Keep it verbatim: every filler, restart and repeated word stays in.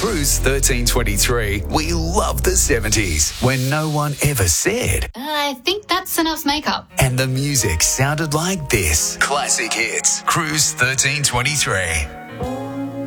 Cruise thirteen twenty-three, we love the seventies when no one ever said. I think that's enough makeup. And the music sounded like this. Classic hits. Cruise thirteen twenty-three.